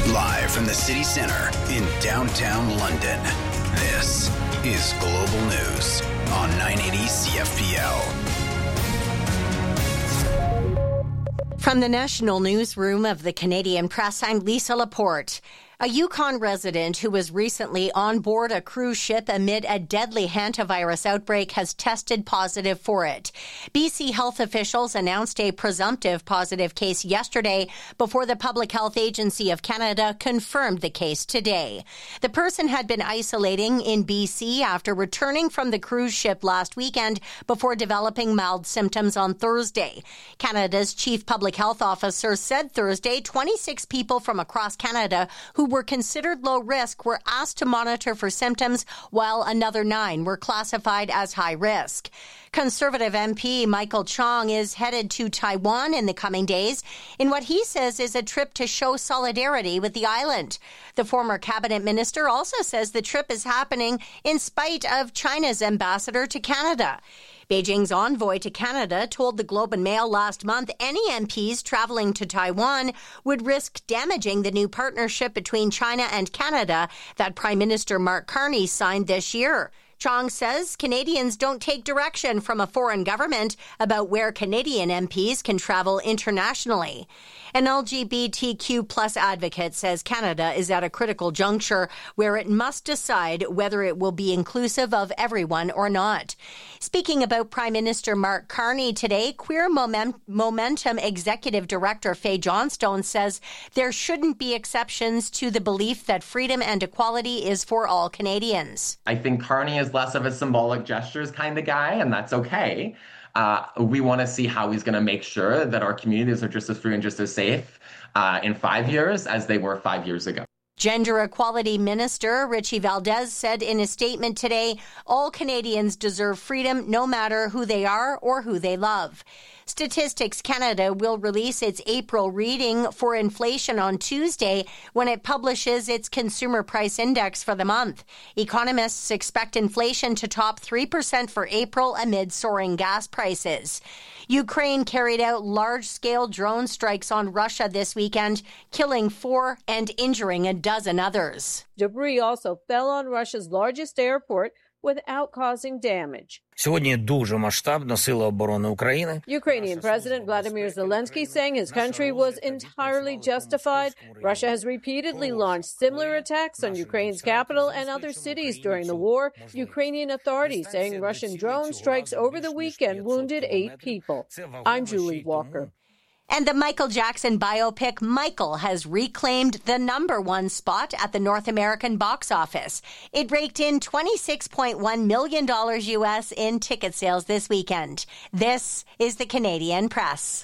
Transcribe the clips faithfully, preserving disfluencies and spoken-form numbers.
Live from the city centre in downtown London, this is Global News on nine eighty C F P L. From the National Newsroom of the Canadian Press, I'm Lisa Laporte. A Yukon resident who was recently on board a cruise ship amid a deadly hantavirus outbreak has tested positive for it. B C health officials announced a presumptive positive case yesterday before the Public Health Agency of Canada confirmed the case today. The person had been isolating in B C after returning from the cruise ship last weekend before developing mild symptoms on Thursday. Canada's chief public health officer said Thursday twenty-six people from across Canada who were considered low risk were asked to monitor for symptoms, while another nine were classified as high risk. Conservative M P Michael Chong is headed to Taiwan in the coming days in what he says is a trip to show solidarity with the island. The former cabinet minister also says the trip is happening in spite of China's ambassador to Canada. Beijing's envoy to Canada told the Globe and Mail last month any M Ps traveling to Taiwan would risk damaging the new partnership between China and Canada that Prime Minister Mark Carney signed this year. Chong says Canadians don't take direction from a foreign government about where Canadian M Ps can travel internationally. An L G B T Q plus advocate says Canada is at a critical juncture where it must decide whether it will be inclusive of everyone or not. Speaking about Prime Minister Mark Carney today, Queer Momentum Executive Director Faye Johnstone says there shouldn't be exceptions to the belief that freedom and equality is for all Canadians. I think Carney is less of a symbolic gestures kind of guy, and that's okay. Uh, we want to see how he's going to make sure that our communities are just as free and just as safe uh, in five years as they were five years ago. Gender Equality Minister Richie Valdez said in a statement today, all Canadians deserve freedom no matter who they are or who they love. Statistics Canada will release its April reading for inflation on Tuesday when it publishes its consumer price index for the month. Economists expect inflation to top three percent for April amid soaring gas prices. Ukraine carried out large-scale drone strikes on Russia this weekend, killing four and injuring a dozen others. Debris also fell on Russia's largest airport without causing damage. Сьогодні дуже масштабна сила оборони України. Ukrainian President Vladimir Zelensky saying his country was entirely justified. Russia has repeatedly launched similar attacks on Ukraine's capital and other cities during the war. Ukrainian authorities saying Russian drone strikes over the weekend wounded eight people. I'm Julie Walker. And the Michael Jackson biopic Michael has reclaimed the number one spot at the North American box office. It raked in twenty-six point one million dollars U S in ticket sales this weekend. This is the Canadian Press.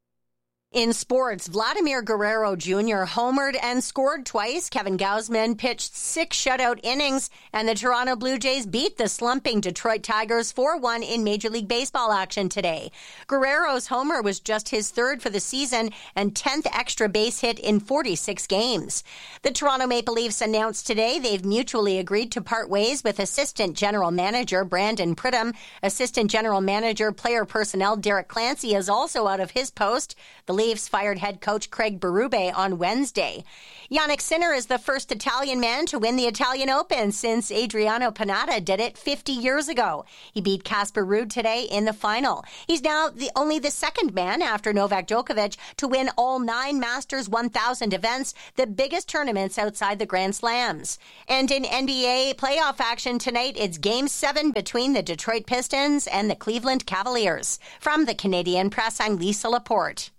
In sports, Vladimir Guerrero Junior homered and scored twice. Kevin Gausman pitched six shutout innings, and the Toronto Blue Jays beat the slumping Detroit Tigers four one in Major League Baseball action today. Guerrero's homer was just his third for the season and tenth extra base hit in forty-six games. The Toronto Maple Leafs announced today they've mutually agreed to part ways with Assistant General Manager Brandon Pridham. Assistant General Manager Player Personnel Derek Clancy is also out of his post. The Leafs fired head coach Craig Berube on Wednesday. Jannik Sinner is the first Italian man to win the Italian Open since Adriano Panatta did it fifty years ago. He beat Casper Ruud today in the final. He's now the only the second man after Novak Djokovic to win all nine Masters one thousand events, the biggest tournaments outside the Grand Slams. And in N B A playoff action tonight, it's Game seven between the Detroit Pistons and the Cleveland Cavaliers. From the Canadian Press, I'm Lisa Laporte.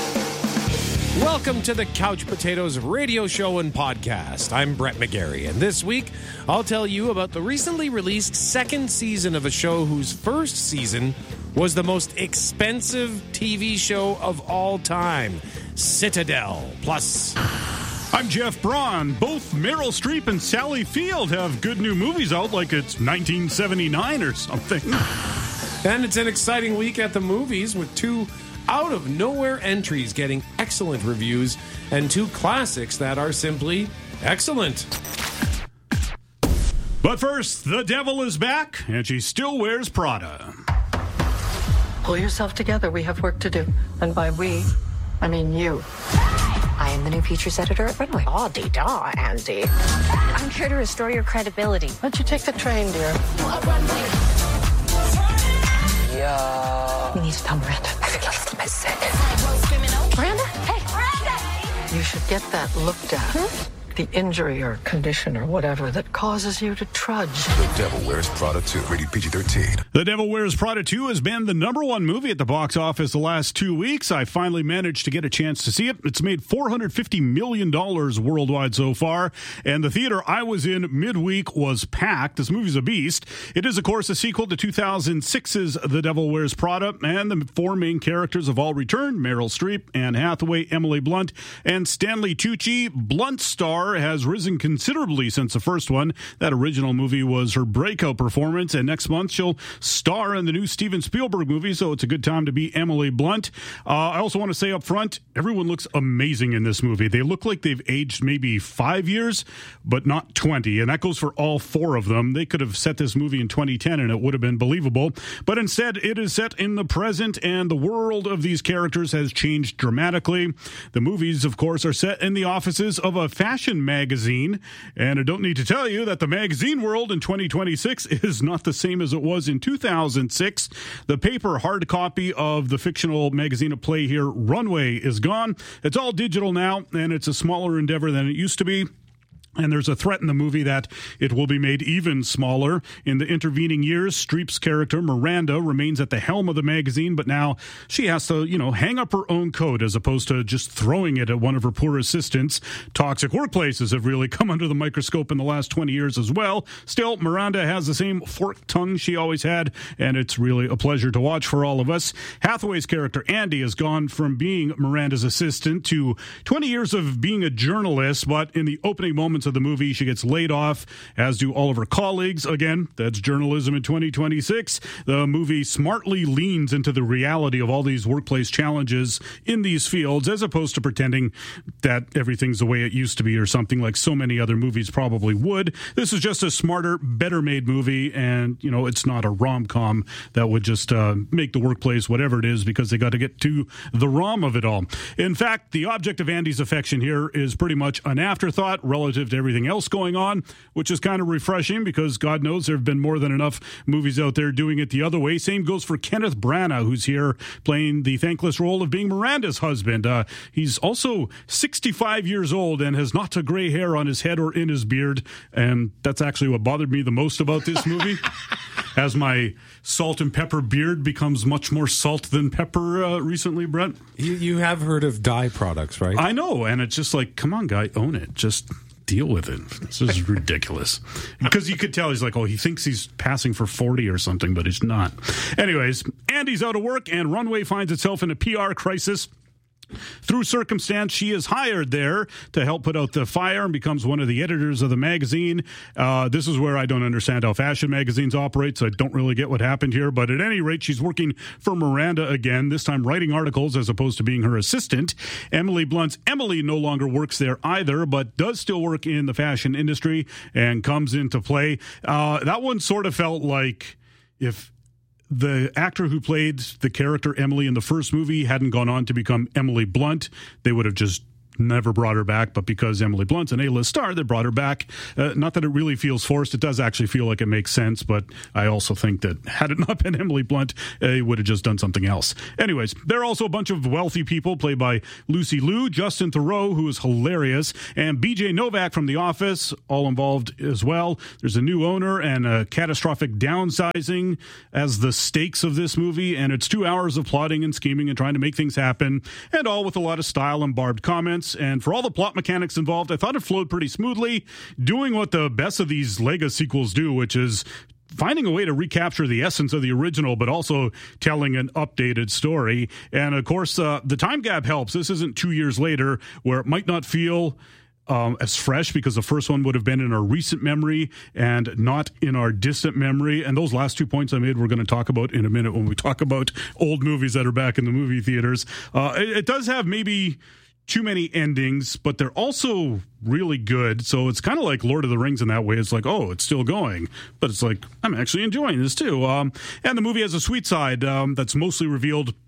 Welcome to the Couch Potatoes radio show and podcast. I'm Brett McGarry, and this week I'll tell you about the recently released second season of a show whose first season was the most expensive T V show of all time, Citadel. Plus, I'm Jeff Braun. Both Meryl Streep and Sally Field have good new movies out like it's nineteen seventy-nine or something. And it's an exciting week at the movies with two out-of-nowhere entries getting excellent reviews and two classics that are simply excellent. But first, the devil is back, and she still wears Prada. Pull yourself together. We have work to do. And by we, I mean you. I am the new features editor at Runway. Oh, da, Andy. I'm here to restore your credibility. Why don't you take the train, dear? Yeah. We need to tell Miranda. I feel a little bit sick. Miranda? Hey, Miranda! You should get that looked at. Hmm? The injury or condition or whatever that causes you to trudge. The Devil Wears Prada two, rated P G thirteen. The Devil Wears Prada two has been the number one movie at the box office the last two weeks. I finally managed to get a chance to see it. It's made four hundred fifty million dollars worldwide so far, and the theater I was in midweek was packed. This movie's a beast. It is, of course, a sequel to two thousand six's The Devil Wears Prada, and the four main characters have all returned: Meryl Streep, Anne Hathaway, Emily Blunt, and Stanley Tucci. Blunt's star has risen considerably since the first one. That original movie was her breakout performance, and next month she'll star in the new Steven Spielberg movie, so it's a good time to be Emily Blunt. Uh, I also want to say up front, everyone looks amazing in this movie. They look like they've aged maybe five years, but not twenty, and that goes for all four of them. They could have set this movie in twenty ten, and it would have been believable, but instead it is set in the present, and the world of these characters has changed dramatically. The movies, of course, are set in the offices of a fashion magazine, and I don't need to tell you that the magazine world in twenty twenty-six is not the same as it was in two thousand six. The paper hard copy of the fictional magazine at play here, Runway, is gone. It's all digital now, and it's a smaller endeavor than it used to be. And there's a threat in the movie that it will be made even smaller. In the intervening years, Streep's character, Miranda, remains at the helm of the magazine, but now she has to, you know, hang up her own coat as opposed to just throwing it at one of her poor assistants. Toxic workplaces have really come under the microscope in the last twenty years as well. Still, Miranda has the same forked tongue she always had, and it's really a pleasure to watch for all of us. Hathaway's character, Andy, has gone from being Miranda's assistant to twenty years of being a journalist, but in the opening moments of the movie, she gets laid off, as do all of her colleagues. Again, that's journalism in twenty twenty-six. The movie smartly leans into the reality of all these workplace challenges in these fields, as opposed to pretending that everything's the way it used to be or something like so many other movies probably would. This is just a smarter, better made movie, and, you know, it's not a rom-com that would just uh, make the workplace whatever it is because they got to get to the rom of it all. In fact, the object of Andy's affection here is pretty much an afterthought relative to everything else going on, which is kind of refreshing because God knows there have been more than enough movies out there doing it the other way. Same goes for Kenneth Branagh, who's here playing the thankless role of being Miranda's husband. Uh, he's also sixty-five years old and has not a gray hair on his head or in his beard, and that's actually what bothered me the most about this movie. As my salt and pepper beard becomes much more salt than pepper uh, recently, Brent. You, you have heard of dye products, right? I know, and it's just like, come on, guy, own it. Just deal with it. This is ridiculous. Because you could tell he's like, oh, he thinks he's passing for forty or something, but he's not. Anyways, Andy's out of work, and Runway finds itself in a P R crisis. Through circumstance, she is hired there to help put out the fire and becomes one of the editors of the magazine. Uh, this is where I don't understand how fashion magazines operate, so I don't really get what happened here. But at any rate, she's working for Miranda again, this time writing articles as opposed to being her assistant. Emily Blunt's Emily no longer works there either, but does still work in the fashion industry and comes into play. Uh, that one sort of felt like if the actor who played the character Emily in the first movie hadn't gone on to become Emily Blunt, they would have just never brought her back, but because Emily Blunt's an A-list star, they brought her back. Uh, not that it really feels forced. It does actually feel like it makes sense, but I also think that had it not been Emily Blunt, uh, it would have just done something else. Anyways, there are also a bunch of wealthy people played by Lucy Liu, Justin Theroux, who is hilarious, and B J Novak from The Office, all involved as well. There's a new owner and a catastrophic downsizing as the stakes of this movie, and it's two hours of plotting and scheming and trying to make things happen, and all with a lot of style and barbed comments. And for all the plot mechanics involved, I thought it flowed pretty smoothly, doing what the best of these Lego sequels do, which is finding a way to recapture the essence of the original, but also telling an updated story. And of course, uh, the time gap helps. This isn't two years later where it might not feel Um, as fresh because the first one would have been in our recent memory and not in our distant memory. And those last two points I made, we're going to talk about in a minute when we talk about old movies that are back in the movie theaters. Uh, it, it does have maybe too many endings, but they're also really good. So it's kind of like Lord of the Rings in that way. It's like, oh, it's still going, but it's like, I'm actually enjoying this too. Um, and the movie has a sweet side um, that's mostly revealed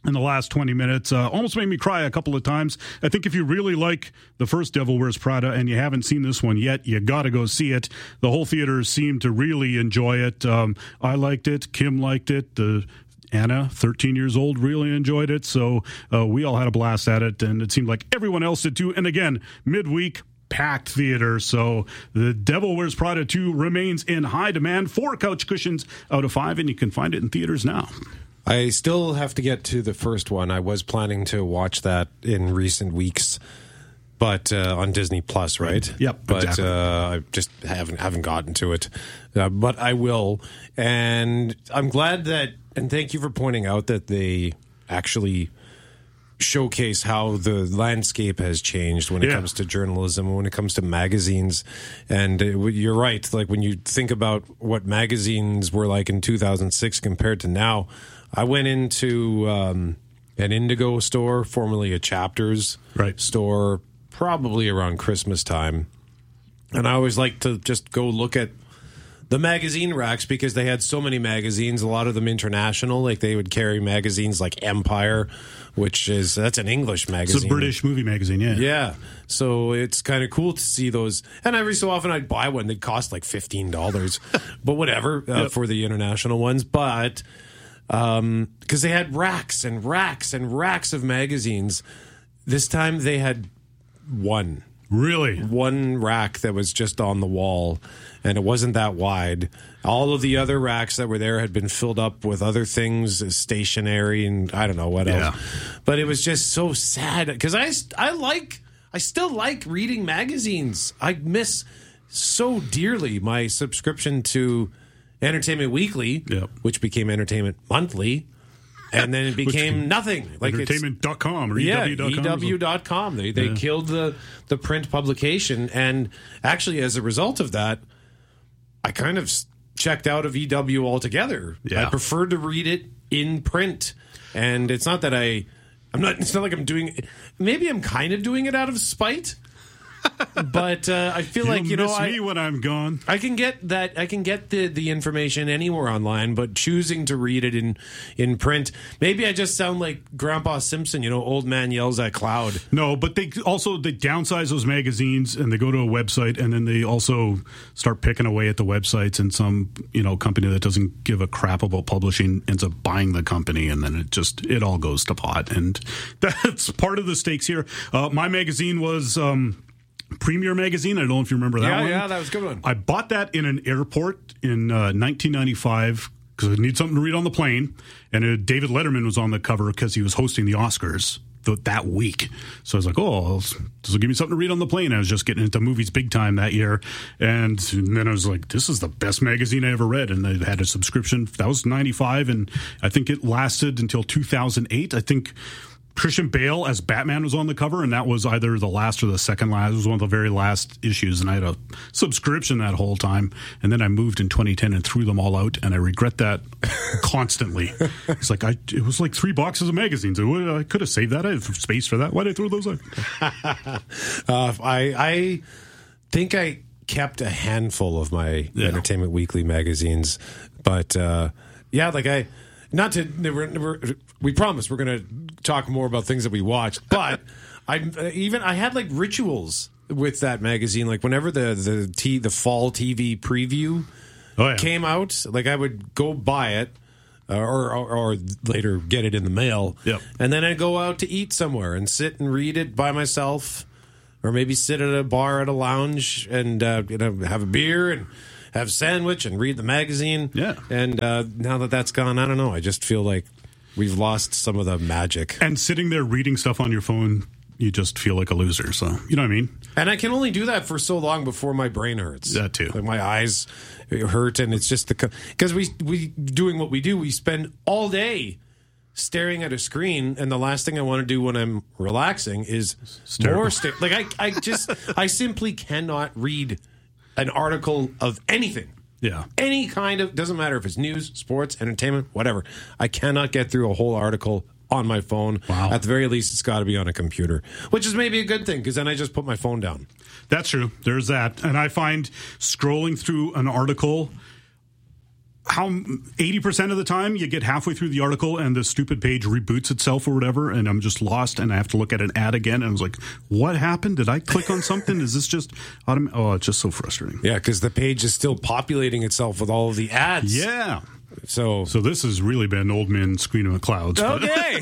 in the last twenty minutes. Uh, almost made me cry a couple of times. I think if you really like the first Devil Wears Prada and you haven't seen this one yet, you got to go see it. The whole theater seemed to really enjoy it. Um, I liked it. Kim liked it. The Anna, thirteen years old, really enjoyed it. So uh, we all had a blast at it, and it seemed like everyone else did too. And again, midweek, packed theater. So the Devil Wears Prada two remains in high demand. Four couch cushions out of five, and you can find it in theaters now. I still have to get to the first one. I was planning to watch that in recent weeks, but uh, on Disney Plus, right? Yep, but exactly. uh, I just haven't haven't gotten to it, uh, but I will. And I'm glad that, and thank you for pointing out that they actually showcase how the landscape has changed when it Yeah. comes to journalism, when it comes to magazines. And uh, you're right. Like when you think about what magazines were like in two thousand six compared to now, I went into um, an Indigo store, formerly a Chapters right. store, probably around Christmas time. And I always like to just go look at the magazine racks because they had so many magazines, a lot of them international. Like they would carry magazines like Empire, which is, that's an English magazine. It's a British movie magazine, yeah. Yeah. So it's kind of cool to see those. And every so often I'd buy one. They'd cost like fifteen dollars, but whatever uh, Yep. for the international ones. But um, because they had racks and racks and racks of magazines. This time they had one. Really? One rack that was just on the wall, and it wasn't that wide. All of the other racks that were there had been filled up with other things, stationery, and I don't know what else. Yeah. But it was just so sad because I, I like, I still like reading magazines. I miss so dearly my subscription to Entertainment Weekly, Yep. which became Entertainment Monthly. And then it became Which- nothing. Like entertainment dot com or yeah, E W dot com. E W dot com. They they Yeah. killed the the print publication, and actually, as a result of that, I kind of s- checked out of E W altogether. Yeah. I prefer to read it in print, and it's not that I, I'm not. It's not like I'm doing. Maybe I'm kind of doing it out of spite. But uh, I feel You'll like you know miss I, me when I'm gone. I can get that. I can get the, the information anywhere online, but choosing to read it in in print. Maybe I just sound like Grandpa Simpson. You know, old man yells at cloud. No, but they also they downsize those magazines and they go to a website and then they also start picking away at the websites, and some you know company that doesn't give a crap about publishing ends up buying the company, and then it just it all goes to pot, and that's part of the stakes here. Uh, my magazine was. Um, Premier Magazine. I don't know if you remember that Yeah, one. yeah, that was a good one. I bought that in an airport in uh, nineteen ninety-five because I need something to read on the plane. And uh, David Letterman was on the cover because he was hosting the Oscars th- that week. So I was like, oh, this will give me something to read on the plane. I was just getting into movies big time that year. And, and then I was like, this is the best magazine I ever read. And they had a subscription. That was ninety-five. And I think it lasted until two thousand eight. I think Christian Bale as Batman was on the cover, and that was either the last or the second last. It was one of the very last issues, and I had a subscription that whole time. And then I moved in twenty ten and threw them all out, and I regret that constantly. It's like I, it was like three boxes of magazines. I could have saved that. I have space for that. Why did I throw those out? uh, I I think I kept a handful of my Yeah. Entertainment Weekly magazines, but uh, yeah, like I. Not to, we're, we're, we promise we're going to talk more about things that we watched, but I even I had like rituals with that magazine. Like whenever the the t, the fall T V preview Oh, yeah. came out, like I would go buy it. Uh, or, or or later get it in the mail, Yep. and then I'd go out to eat somewhere and sit and read it by myself, or maybe sit at a bar at a lounge and uh, you know have a beer and have a sandwich and read the magazine. Yeah. And uh, now that that's gone, I don't know. I just feel like we've lost some of the magic. And sitting there reading stuff on your phone, you just feel like a loser. So, you know what I mean? And I can only do that for so long before my brain hurts. That too. Like my eyes hurt, and it's just the because we we doing what we do. We spend all day staring at a screen, and the last thing I want to do when I'm relaxing is Stare. more stare. Like I, I just I simply cannot read an article of anything. Yeah. Any kind of, doesn't matter if it's news, sports, entertainment, whatever. I cannot get through a whole article on my phone. Wow. At the very least, it's got to be on a computer, which is maybe a good thing because then I just put my phone down. That's true. There's that. And I find scrolling through an article, how eighty percent of the time you get halfway through the article and the stupid page reboots itself or whatever, and I'm just lost and I have to look at an ad again, and I was like, what happened? Did I click on something? Is this just autom- oh, it's just so frustrating. Yeah, because the page is still populating itself with all of the ads. Yeah. So so this has really been old man screaming at clouds. Okay.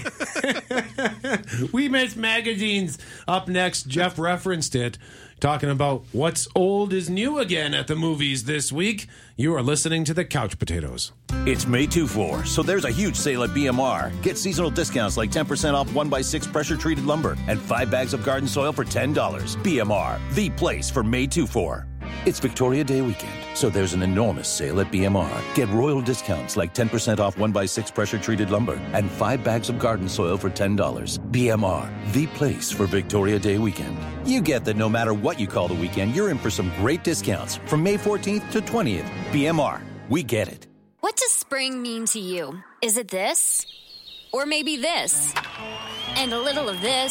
We Miss Magazines. Up next, Jeff referenced it, talking about what's old is new again at the movies this week. You are listening to the Couch Potatoes. It's May two four, so there's a huge sale at B M R. Get seasonal discounts like ten percent off one by six pressure-treated lumber and five bags of garden soil for ten dollars. B M R, the place for May two four. It's Victoria Day weekend, so there's an enormous sale at B M R. Get royal discounts like ten percent off one by six pressure-treated lumber and five bags of garden soil for ten dollars. B M R, the place for Victoria Day weekend. You get that no matter what you call the weekend, you're in for some great discounts from May fourteenth to twentieth. B M R, we get it. What does spring mean to you? Is it this? Or maybe this? And a little of this?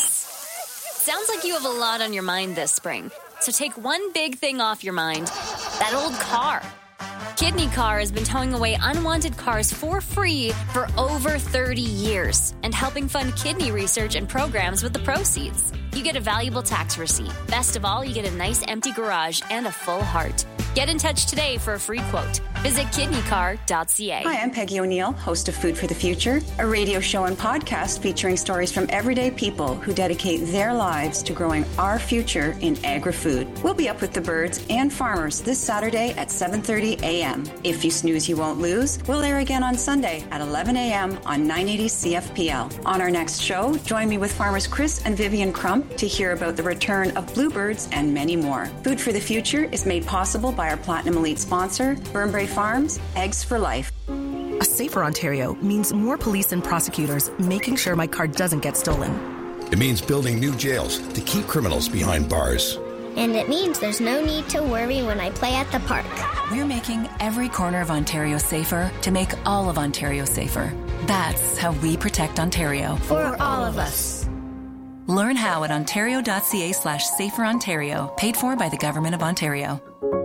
Sounds like you have a lot on your mind this spring. So take one big thing off your mind. That old car. Kidney Car has been towing away unwanted cars for free for over thirty years and helping fund kidney research and programs with the proceeds. You get a valuable tax receipt. Best of all, you get a nice empty garage and a full heart. Get in touch today for a free quote. Visit kidney car dot c a. Hi, I'm Peggy O'Neill, host of Food for the Future, a radio show and podcast featuring stories from everyday people who dedicate their lives to growing our future in agri-food. We'll be up with the birds and farmers this Saturday at seven thirty a.m. If you snooze, you won't lose. We'll air again on Sunday at eleven a.m. on nine eighty C F P L. On our next show, join me with farmers Chris and Vivian Crump to hear about the return of bluebirds and many more. Food for the Future is made possible by our Platinum Elite sponsor, Burnbrae Farms, Eggs for Life. A safer Ontario means more police and prosecutors making sure my car doesn't get stolen. It means building new jails to keep criminals behind bars. And it means there's no need to worry when I play at the park. We're making every corner of Ontario safer to make all of Ontario safer. That's how we protect Ontario. For all of us. Learn how at ontario.ca slash safer Ontario, paid for by the Government of Ontario.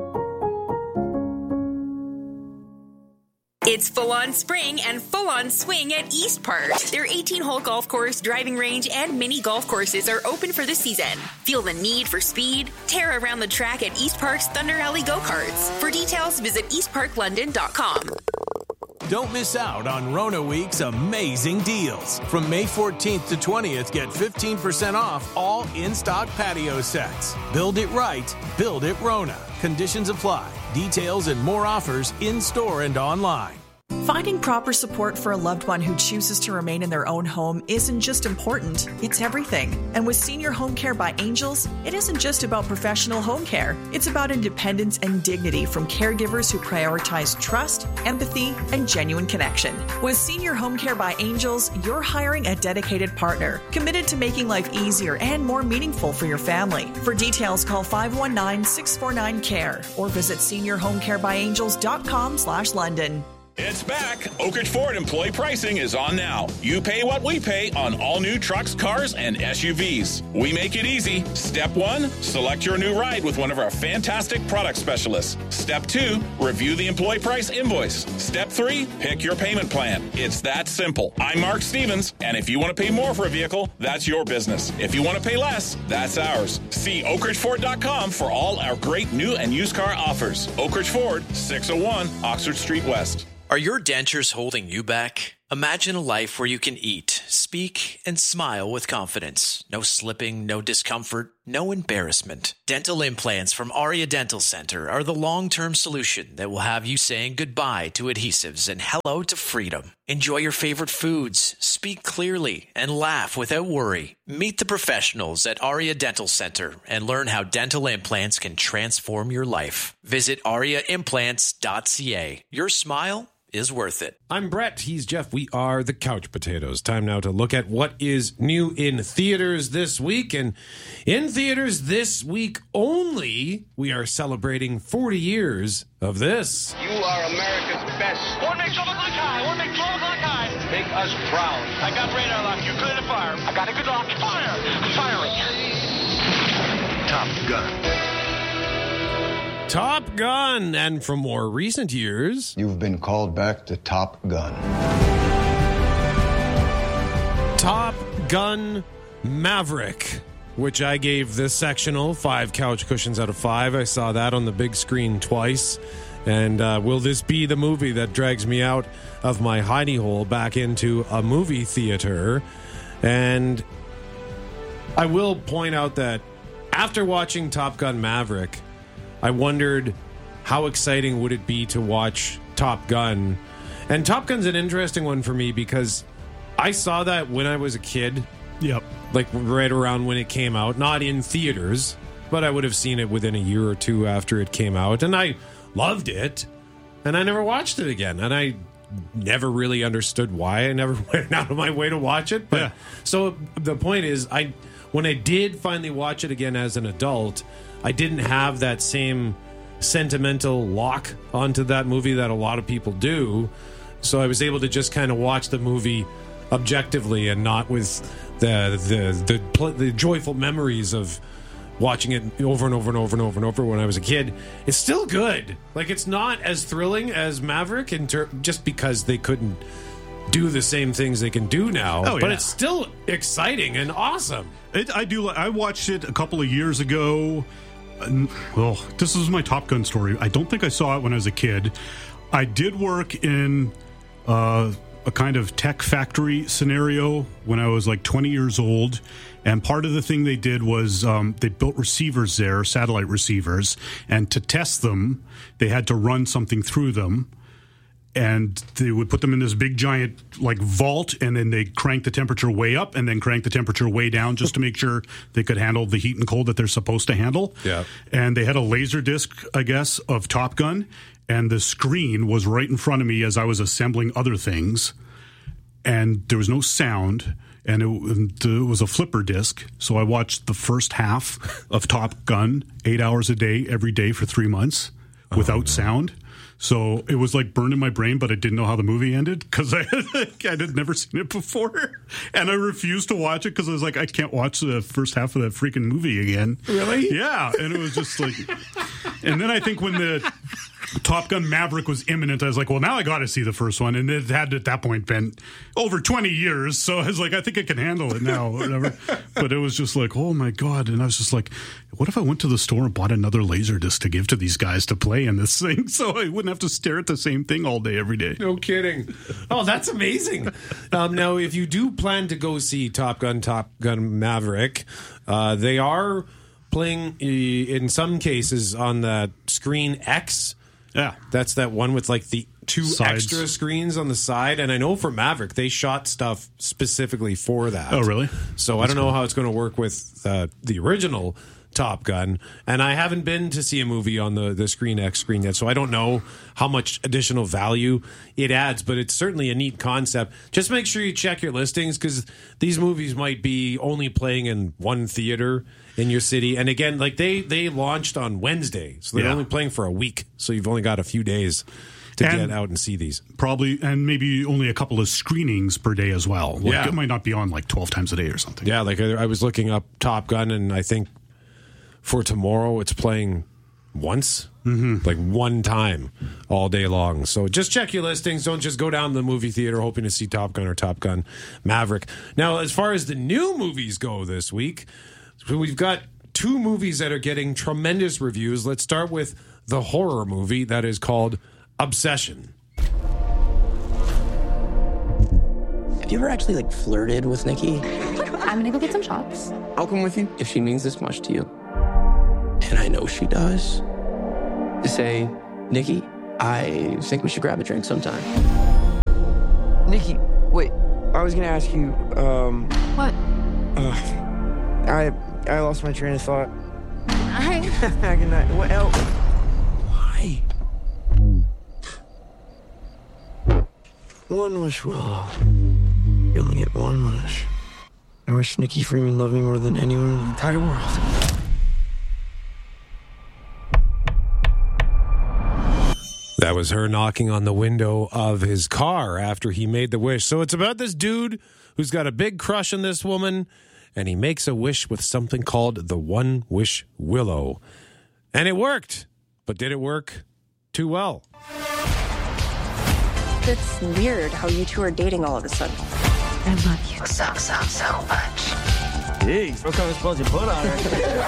It's full-on spring and full-on swing at East Park. Their eighteen-hole golf course, driving range, and mini golf courses are open for the season. Feel the need for speed? Tear around the track at East Park's Thunder Alley Go-Karts. For details, visit east park london dot com. Don't miss out on Rona Week's amazing deals. From May fourteenth to twentieth, get fifteen percent off all in-stock patio sets. Build it right, build it Rona. Conditions apply. Details and more offers in-store and online. Finding proper support for a loved one who chooses to remain in their own home isn't just important, it's everything. And with Senior Home Care by Angels, it isn't just about professional home care. It's about independence and dignity from caregivers who prioritize trust, empathy, and genuine connection. With Senior Home Care by Angels, you're hiring a dedicated partner, committed to making life easier and more meaningful for your family. For details, call five one nine, six four nine, C A R E or visit senior home care by angels dot com slash London. It's back. Oakridge Ford employee pricing is on now. You pay what we pay on all new trucks, cars, and S U Vs. We make it easy. Step one, select your new ride with one of our fantastic product specialists. Step two, review the employee price invoice. Step three, pick your payment plan. It's that simple. I'm Mark Stevens, and if you want to pay more for a vehicle, that's your business. If you want to pay less, that's ours. See oak ridge ford dot com for all our great new and used car offers. Oakridge Ford, six oh one Oxford Street West. Are your dentures holding you back? Imagine a life where you can eat, speak, and smile with confidence. No slipping, no discomfort, no embarrassment. Dental implants from Aria Dental Center are the long-term solution that will have you saying goodbye to adhesives and hello to freedom. Enjoy your favorite foods, speak clearly, and laugh without worry. Meet the professionals at Aria Dental Center and learn how dental implants can transform your life. Visit aria implants dot c a. Your smile is worth it. I'm Brett. He's Jeff. We are the Couch Potatoes. Time now to look at what is new in theaters this week. And in theaters this week only, we are celebrating forty years of this. You are America's best. One make twelve o'clock high. One make twelve o'clock high. Make us proud. I got radar lock. You're clear to fire. I got a good lock. Fire. I'm firing. Top Gun. Top Gun. And from more recent years, you've been called back to Top Gun. Top Gun Maverick, which I gave this sectional five couch cushions out of five. I saw that on the big screen twice. And uh, will this be the movie that drags me out of my hidey hole back into a movie theater? And I will point out that after watching Top Gun Maverick, I wondered how exciting would it be to watch Top Gun. And Top Gun's an interesting one for me because I saw that when I was a kid. Yep. Like right around when it came out. Not in theaters, but I would have seen it within a year or two after it came out. And I loved it. And I never watched it again. And I never really understood why. I never went out of my way to watch it. But yeah. So the point is, I when I did finally watch it again as an adult, I didn't have that same sentimental lock onto that movie that a lot of people do. So I was able to just kind of watch the movie objectively and not with the the the, the joyful memories of watching it over and over and over and over and over when I was a kid. It's still good. Like, it's not as thrilling as Maverick in ter- just because they couldn't do the same things they can do now. Oh, yeah. But it's still exciting and awesome. It, I do. I watched it a couple of years ago. Well, this is my Top Gun story. I don't think I saw it when I was a kid. I did work in uh, a kind of tech factory scenario when I was like twenty years old. And part of the thing they did was um, they built receivers there, satellite receivers. And to test them, they had to run something through them. And they would put them in this big giant like vault, and then they crank the temperature way up and then crank the temperature way down just to make sure they could handle the heat and cold that they're supposed to handle. Yeah. And they had a laser disc, I guess, of Top Gun, and the screen was right in front of me as I was assembling other things, and there was no sound, and it, it was a flipper disc. So I watched the first half of Top Gun eight hours a day every day for three months without oh, no. sound. So it was like burned in my brain, but I didn't know how the movie ended because I, I had never seen it before. And I refused to watch it because I was like, I can't watch the first half of that freaking movie again. Really? Yeah. And it was just like, and then I think when the Top Gun Maverick was imminent, I was like, well, now I got to see the first one. And it had at that point been over twenty years. So I was like, I think I can handle it now or whatever. But it was just like, oh my God. And I was just like, what if I went to the store and bought another Laserdisc to give to these guys to play in this thing so I wouldn't have to stare at the same thing all day, every day? No kidding. Oh, that's amazing. Um, now, if you do plan to go see Top Gun, Top Gun Maverick, uh, they are playing uh, in some cases on the Screen X. Yeah. That's that one with like the two Sides. extra screens on the side. And I know for Maverick, they shot stuff specifically for that. Oh, really? So That's I don't know cool. how it's going to work with uh, the original Top Gun. And I haven't been to see a movie on the, the Screen X screen yet, so I don't know how much additional value it adds, but it's certainly a neat concept. Just make sure you check your listings because these movies might be only playing in one theater in your city. And again, like they, they launched on Wednesday, so they're Yeah. only playing for a week, so you've only got a few days to And get out and see these. Probably, and maybe only a couple of screenings per day as well. Like, Yeah. it might not be on like twelve times a day or something. Yeah, like I, I was looking up Top Gun, and I think for tomorrow it's playing once, mm-hmm. like one time all day long. So just check your listings. Don't just go down to the movie theater hoping to see Top Gun or Top Gun Maverick. Now, as far as the new movies go this week, we've got two movies that are getting tremendous reviews. Let's start with the horror movie that is called Obsession. Have you ever actually, like, flirted with Nikki? I'm gonna go get some shots. I'll come with you if she means this much to you. And I know she does. To say, Nikki, I think we should grab a drink sometime. Nikki, wait. I was gonna ask you, um... What? Uh, I I lost my train of thought. Hi. Good night. What else? Why? One wish, Willow. You only get one wish. I wish Nikki Freeman loved me more than anyone in the entire world. That was her knocking on the window of his car after he made the wish. So it's about this dude who's got a big crush on this woman, and he makes a wish with something called the One Wish Willow. And it worked. but did it work too well? It's weird how you two are dating all of a sudden. I love you so, so, so much. Jeez, what kind of spells you put on her?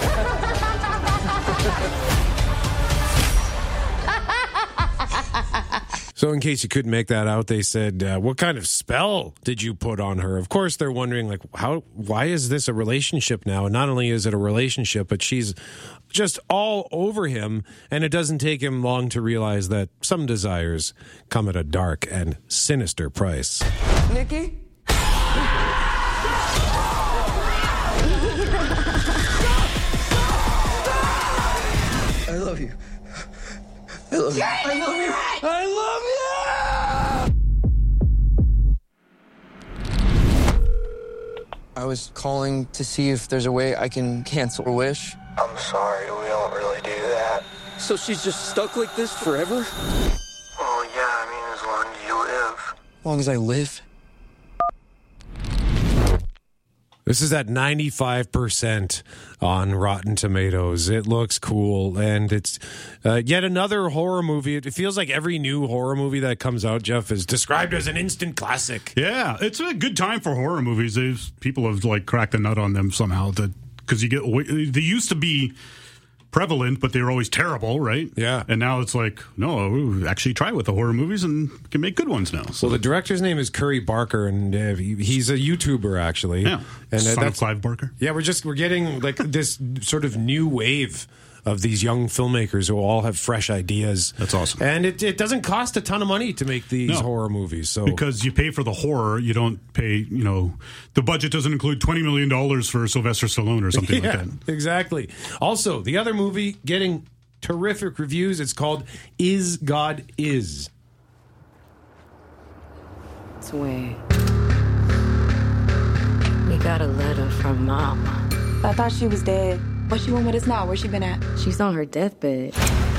So in case you couldn't make that out, they said, uh, what kind of spell did you put on her? Of course, they're wondering, like, how? Why is this a relationship now? And not only is it a relationship, but she's just all over him. And it doesn't take him long to realize that some desires come at a dark and sinister price. Nikki? I love you. I love you. I love you. I love you. I was calling to see if there's a way I can cancel a wish. I'm sorry, we don't really do that. So she's just stuck like this forever? Well, yeah, I mean, as long as you live. As long as I live? This is at ninety-five percent on Rotten Tomatoes. It looks cool, and it's uh, yet another horror movie. It feels like every new horror movie that comes out, Jeff, is described as an instant classic. Yeah, it's a good time for horror movies. They've, people have like cracked the nut on them somehow, because you get they used to be prevalent, but they were always terrible, right? Yeah. And now it's like, no, we actually try with the horror movies and can make good ones now. So well, the director's name is Curry Barker, and uh, he, he's a YouTuber, actually. Yeah. And uh, Son that's of Clive Barker. Yeah, we're just we're getting like this sort of new wave of these young filmmakers who all have fresh ideas. That's awesome. And it, it doesn't cost a ton of money to make these No. horror movies. So because you pay for the horror, you don't pay, you know, the budget doesn't include twenty million dollars for Sylvester Stallone or something yeah, like that. Exactly. Also, the other movie getting terrific reviews, it's called Is God Is. Swing. We got a letter from Mama. I thought she was dead. What she want with us now? Where she been at? She's on her deathbed.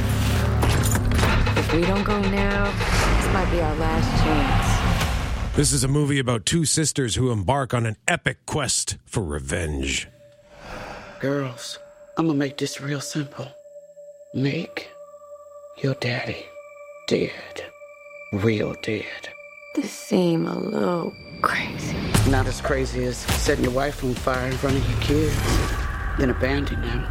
If we don't go now, this might be our last chance. This is a movie about two sisters who embark on an epic quest for revenge. Girls, I'm gonna make this real simple. Make your daddy dead. Real dead. This seem a little crazy. Not as crazy as setting your wife on fire in front of your kids, then abandoning them.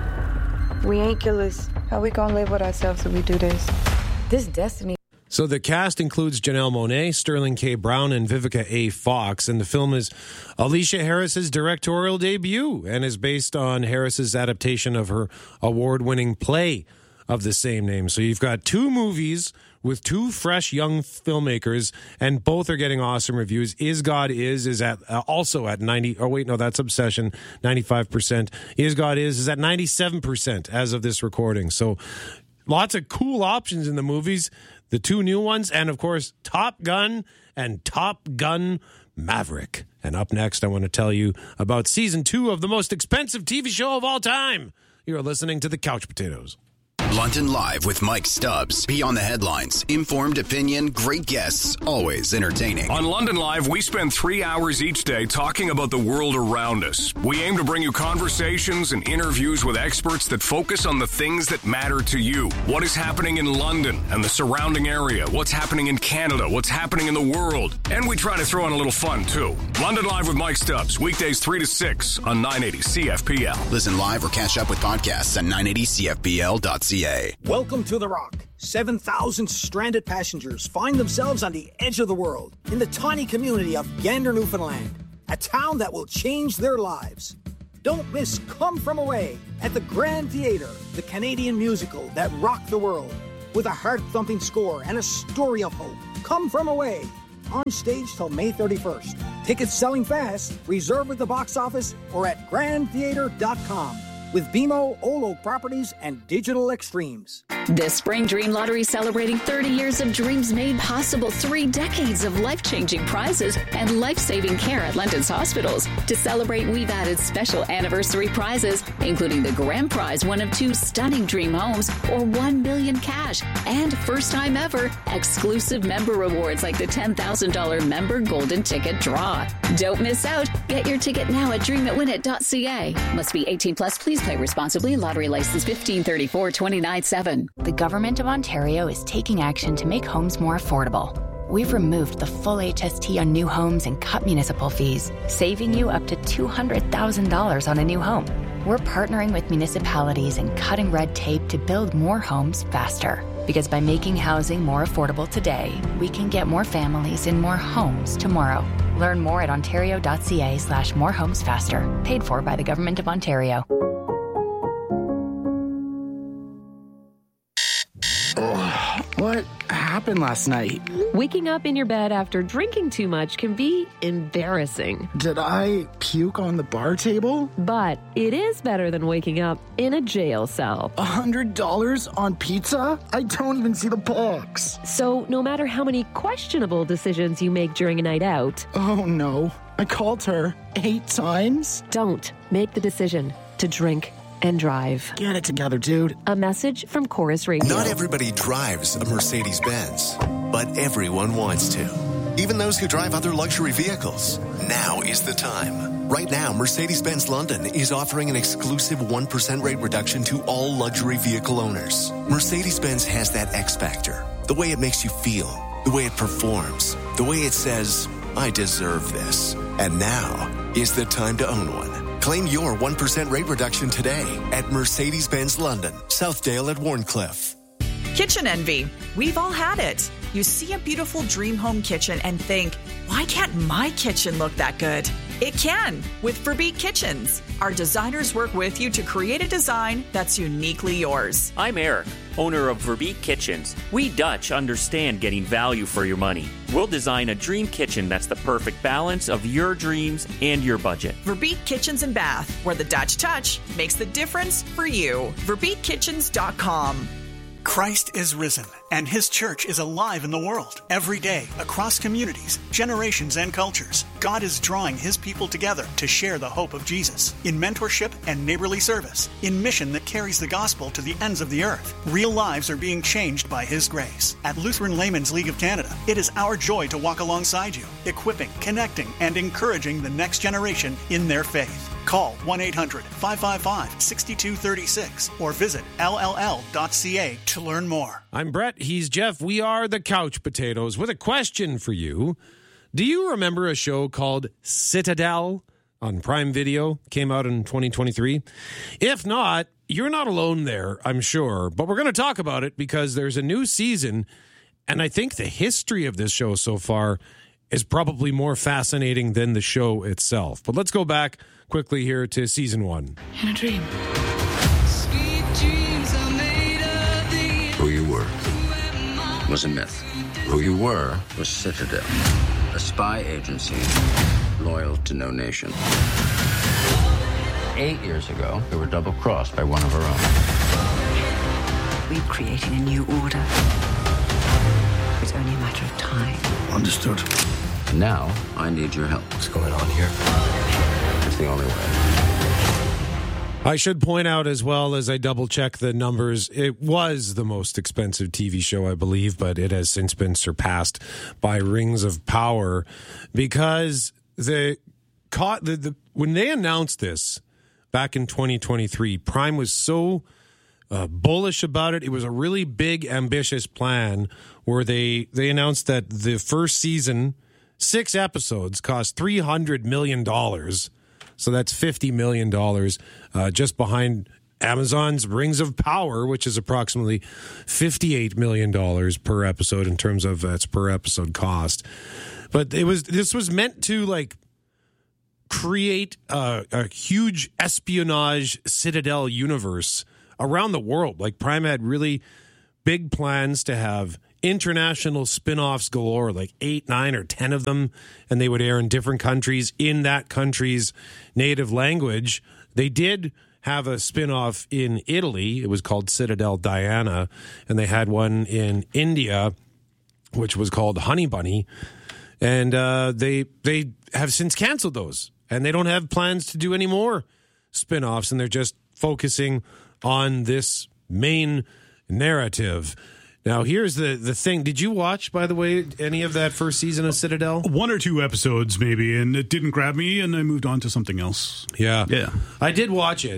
We ain't killers. How we gonna live with ourselves if we do this? This destiny. So the cast includes Janelle Monáe, Sterling K. Brown, and Vivica A. Fox, and the film is Alicia Harris's directorial debut and is based on Harris's adaptation of her award-winning play of the same name. So you've got two movies with two fresh young filmmakers, and both are getting awesome reviews. Is God Is is at uh, also at ninety. Oh wait, no, that's Obsession, ninety-five percent. Is God Is is at ninety-seven percent as of this recording. So lots of cool options in the movies. The two new ones, and of course, Top Gun and Top Gun Maverick. And up next, I want to tell you about season two of the most expensive T V show of all time. You're listening to The Couch Potatoes. London Live with Mike Stubbs. Beyond the headlines. Informed opinion, great guests, always entertaining. On London Live, we spend three hours each day talking about the world around us. We aim to bring you conversations and interviews with experts that focus on the things that matter to you. What is happening in London and the surrounding area? What's happening in Canada? What's happening in the world? And we try to throw in a little fun, too. London Live with Mike Stubbs. Weekdays three to six on nine eighty C F P L. Listen live or catch up with podcasts at nine eighty C F P L dot C A. Welcome to The Rock. seven thousand stranded passengers find themselves on the edge of the world in the tiny community of Gander, Newfoundland, a town that will change their lives. Don't miss Come From Away at the Grand Theatre, the Canadian musical that rocked the world with a heart-thumping score and a story of hope. Come From Away, on stage till May thirty-first. Tickets selling fast. Reserve at the box office or at grand theatre dot com. With B M O, Olo Properties, and Digital Extremes. This spring, Dream Lottery celebrating thirty years of dreams made possible, three decades of life-changing prizes, and life-saving care at London's hospitals. To celebrate, we've added special anniversary prizes, including the grand prize, one of two stunning dream homes, or one million cash, and first time ever, exclusive member rewards like the ten thousand dollars member golden ticket draw. Don't miss out. Get your ticket now at dream it win it dot c a. Must be eighteen plus. Please play responsibly. Lottery license fifteen thirty-four twenty-nine seven. the Government of Ontario is taking action to make homes more affordable. We've removed the full H S T on new homes and cut municipal fees, saving you up to two hundred thousand dollars on a new home. We're partnering with municipalities and cutting red tape to build more homes faster. Because by making housing more affordable today, we can get more families in more homes tomorrow. Learn more at ontario.ca slash more homes faster. Paid for by the Government of Ontario. Oh, what happened last night? Waking up in your bed after drinking too much can be embarrassing. Did I puke on the bar table? But it is better than waking up in a jail cell. A hundred dollars on pizza? I don't even see the box. So no matter how many questionable decisions you make during a night out... Oh no, I called her eight times? Don't make the decision to drink and drive. Get it together, dude. A message from Chorus Radio. Not everybody drives a Mercedes-Benz, but everyone wants to. Even those who drive other luxury vehicles. Now is the time. Right now, Mercedes-Benz London is offering an exclusive one percent rate reduction to all luxury vehicle owners. Mercedes-Benz has that X factor. The way it makes you feel. The way it performs. The way it says, I deserve this. And now is the time to own one. Claim your one percent rate reduction today at Mercedes-Benz London, Southdale at Warncliffe. Kitchen envy. We've all had it. You see a beautiful dream home kitchen and think, why can't my kitchen look that good? It can with Verbeek Kitchens. Our designers work with you to create a design that's uniquely yours. I'm Eric, owner of Verbeek Kitchens. We Dutch understand getting value for your money. We'll design a dream kitchen that's the perfect balance of your dreams and your budget. Verbeek Kitchens and Bath, where the Dutch touch makes the difference for you. Verbeek Kitchens dot com. Christ is risen, and His church is alive in the world. Every day, across communities, generations, and cultures, God is drawing His people together to share the hope of Jesus in mentorship and neighborly service, in mission that carries the gospel to the ends of the earth. Real lives are being changed by His grace. At Lutheran Laymen's League of Canada, it is our joy to walk alongside you, equipping, connecting, and encouraging the next generation in their faith. Call one eight hundred, five five five, six two three six or visit L L L dot C A to learn more. I'm Brett. He's Jeff. We are the Couch Potatoes with a question for you. Do you remember a show called Citadel on Prime Video? Came out in twenty twenty-three. If not, you're not alone there, I'm sure. But we're going to talk about it because there's a new season, and I think the history of this show so far is probably more fascinating than the show itself. But let's go back quickly here to season one. In a dream. Who you were was a myth. Who you were was Citadel, a spy agency loyal to no nation. Eight years ago, we were double-crossed by one of our own. We're creating a new order. It's only a matter of time. Understood. Now, I need your help. What's going on here? It's the only way. I should point out as well as I double check the numbers, it was the most expensive T V show, I believe, but it has since been surpassed by Rings of Power because the, caught the, the when they announced this back in twenty twenty-three, Prime was so uh, bullish about it. It was a really big, ambitious plan where they, they announced that the first season, six episodes, cost three hundred million dollars. So that's fifty million dollars, uh, just behind Amazon's Rings of Power, which is approximately fifty-eight million dollars per episode in terms of its per episode cost. But it was this was meant to like create a, a huge espionage Citadel universe around the world. Like Prime had really big plans to have international spin-offs galore, like eight, nine, or ten of them, and they would air in different countries in that country's native language. They did have a spin-off in Italy. It was called Citadel Diana, and they had one in India, which was called Honey Bunny, and uh, they they have since canceled those, and they don't have plans to do any more spin-offs, and they're just focusing on this main narrative. Now, here's the, the thing. Did you watch, by the way, any of that first season of Citadel? One or two episodes, maybe, and it didn't grab me, and I moved on to something else. Yeah. Yeah. I did watch it,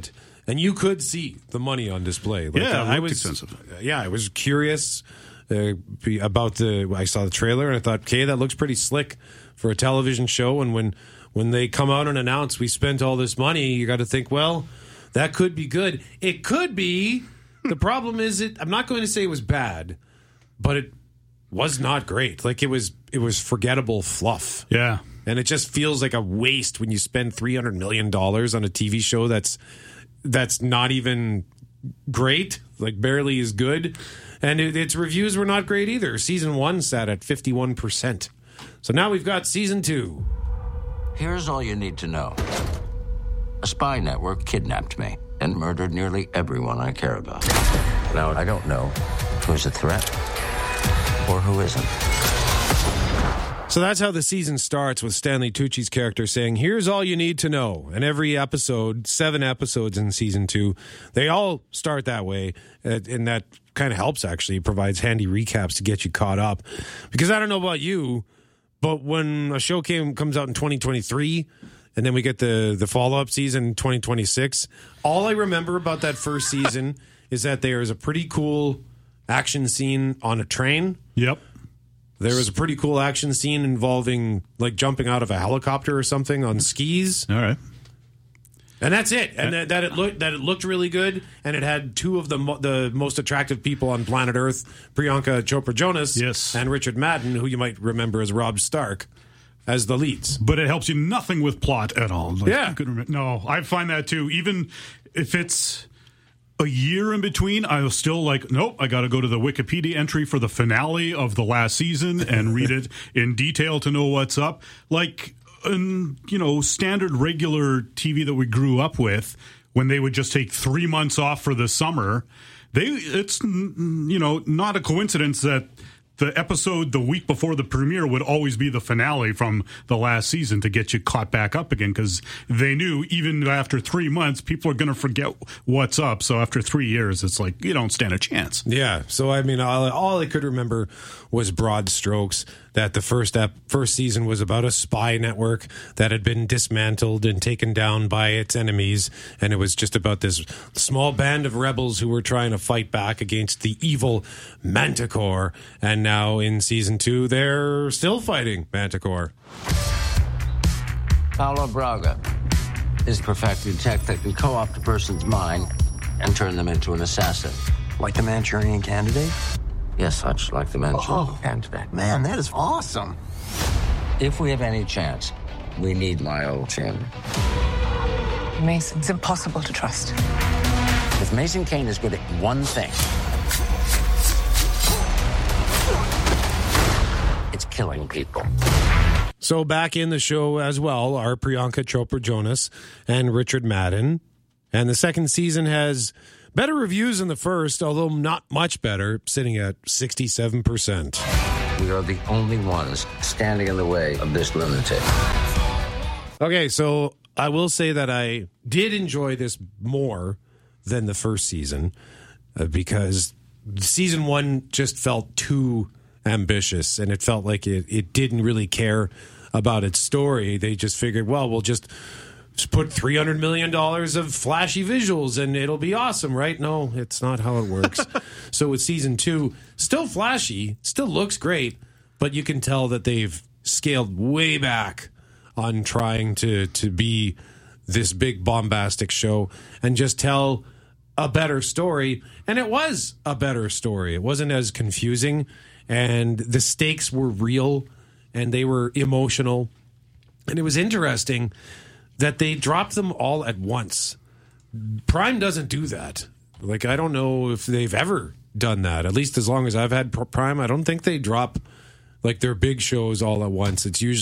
and you could see the money on display. Like, yeah, uh, it I looked was expensive. Yeah, I was curious uh, be- about the. I saw the trailer and I thought, okay, that looks pretty slick for a television show. And when when they come out and announce we spent all this money, you got to think, well, that could be good. It could be. The problem is, it. I'm not going to say it was bad, but it was not great. Like it was, it was forgettable fluff. Yeah. And it just feels like a waste when you spend three hundred million dollars on a T V show that's that's not even great, like barely as good. And it, its reviews were not great either. Season one sat at fifty-one percent. So now we've got season two. Here's all you need to know. A spy network kidnapped me and murdered nearly everyone I care about. Now, I don't know who's a threat or who isn't. So that's how the season starts, with Stanley Tucci's character saying, here's all you need to know. And every episode, seven episodes in season two, they all start that way. And that kind of helps, actually. It provides handy recaps to get you caught up. Because I don't know about you, but when a show came comes out in twenty twenty-three, and then we get the, the follow-up season in twenty twenty-six, all I remember about that first season is that there is a pretty cool action scene on a train. Yep. There was a pretty cool action scene involving, like, jumping out of a helicopter or something on skis. All right. And that's it. And that, that it looked that it looked really good, and it had two of the mo- the most attractive people on planet Earth, Priyanka Chopra Jonas, yes, and Richard Madden, who you might remember as Robb Stark, as the leads. But it helps you nothing with plot at all. Like, yeah. You could remember, no, I find that too. Even if it's a year in between, I was still like, nope, I got to go to the Wikipedia entry for the finale of the last season and read it in detail to know what's up. Like, in, you know, standard regular T V that we grew up with, when they would just take three months off for the summer, they it's, you know, not a coincidence that the episode the week before the premiere would always be the finale from the last season to get you caught back up again, because they knew even after three months, people are going to forget what's up. So after three years, it's like, you don't stand a chance. Yeah. So, I mean, all, all I could remember was broad strokes, that the first ep- first season was about a spy network that had been dismantled and taken down by its enemies. And it was just about this small band of rebels who were trying to fight back against the evil Manticore. And now in season two, they're still fighting Manticore. Paulo Braga is perfecting tech that can co-opt a person's mind and turn them into an assassin. Like the Manchurian Candidate? Yes, much like the Manchurian Oh, Candidate. Man, that is awesome. If we have any chance, we need my old chin. Mason's impossible to trust. If Mason Kane is good at one thing, it's killing people. So back in the show as well are Priyanka Chopra Jonas and Richard Madden. And the second season has better reviews than the first, although not much better, sitting at sixty-seven percent. We are the only ones standing in the way of this lunatic. Okay, so I will say that I did enjoy this more than the first season, uh, because season one just felt too ambitious, and it felt like it, it didn't really care about its story. They just figured, well, we'll just put three hundred million dollars of flashy visuals and it'll be awesome, right? No, it's not how it works. So with season two, still flashy, still looks great, but you can tell that they've scaled way back on trying to, to be this big bombastic show and just tell a better story. And it was a better story. It wasn't as confusing, and the stakes were real and they were emotional. And it was interesting that they dropped them all at once. Prime doesn't do that. Like, I don't know if they've ever done that. At least as long as I've had Prime, I don't think they drop like their big shows all at once. It's usually